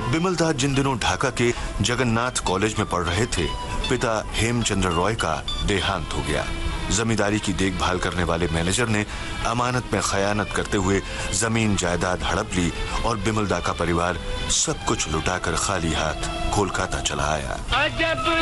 बिमलदास जिन दिनों ढाका के जगन्नाथ कॉलेज में पढ़ रहे थे, पिता हेमचंद्र रॉय का देहांत हो गया। जमींदारी की देखभाल करने वाले मैनेजर ने अमानत में खयानत करते हुए जमीन जायदाद हड़प ली और बिमलदा का परिवार सब कुछ लुटाकर खाली हाथ कोलकाता चला आया।